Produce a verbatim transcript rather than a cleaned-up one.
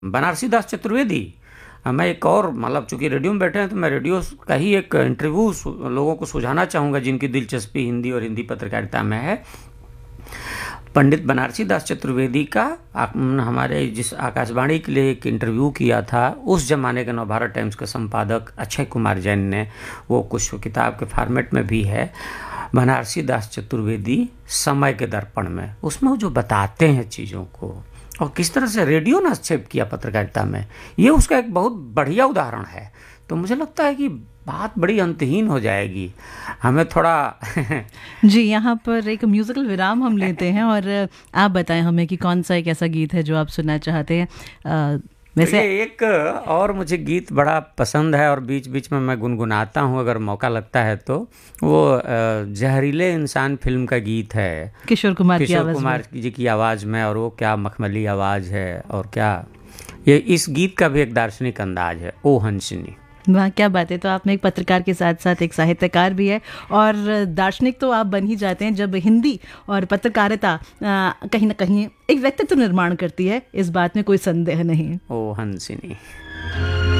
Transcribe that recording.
बनारसी दास चतुर्वेदी। मैं एक और मतलब चूंकि रेडियो में बैठे हैं तो मैं रेडियो का ही एक इंटरव्यू लोगों को सुझाना चाहूँगा जिनकी दिलचस्पी हिंदी और हिंदी पत्रकारिता में है। पंडित बनारसी दास चतुर्वेदी का हमारे जिस आकाशवाणी के लिए एक इंटरव्यू किया था, उस जमाने के नवभारत टाइम्स के संपादक अक्षय कुमार जैन ने, वो कुछ किताब के फॉर्मेट में भी है, बनारसी दास चतुर्वेदी समय के दर्पण में। उसमें वो जो बताते हैं चीज़ों को और किस तरह से रेडियो ने हस्तक्षेप किया पत्रकारिता में, ये उसका एक बहुत बढ़िया उदाहरण है। तो मुझे लगता है कि बात बड़ी अंतहीन हो जाएगी, हमें थोड़ा जी यहाँ पर एक म्यूजिकल विराम हम लेते हैं और आप बताएं हमें कि कौन सा एक ऐसा गीत है जो आप सुनना चाहते हैं। आ, वैसे एक और मुझे गीत बड़ा पसंद है और बीच बीच में मैं गुनगुनाता हूँ अगर मौका लगता है तो, वो जहरीले इंसान फिल्म का गीत है, किशोर कुमार की किशोर कुमार जी की आवाज़ में, और वो क्या मखमली आवाज़ है और क्या ये इस गीत का भी एक दार्शनिक अंदाज है, ओ हंसिनी। वाह क्या बात है। तो आप में एक पत्रकार के साथ साथ एक साहित्यकार भी है और दार्शनिक तो आप बन ही जाते हैं जब हिंदी और पत्रकारिता कहीं ना कहीं एक व्यक्तित्व निर्माण करती है, इस बात में कोई संदेह नहीं। ओ हंसिनी।